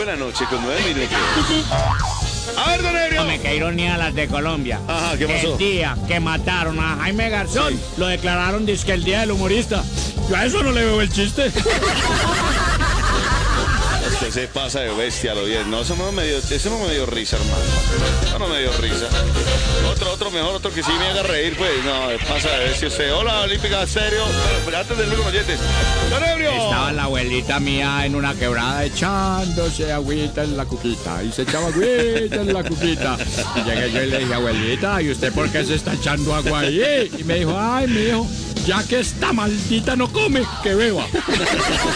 la noche con 9 minutos. A ver, don Ebrio. Hombre, qué ironía las de Colombia. Ajá, ¿qué pasó? El día que mataron a Jaime Garzón, Sí. lo declararon dizque el día del humorista. Yo a eso no le veo el chiste. Usted se pasa de bestia, lo bien. No, eso no me dio risa, hermano. Eso no me dio risa. Otro mejor, otro que sí me haga reír, pues. No, pasa de bestia usted. Hola, Olímpica, serio. Pero antes del con oyentes. ¡Don Ebrio! Estaba la abuelita mía en una quebrada echándose agüita en la cuquita. Y se echaba agüita en la cuquita. Y llegué yo y le dije, abuelita, ¿y usted por qué se está echando agua ahí? Y me dijo, ay, mijo, ya que esta maldita no come, que beba.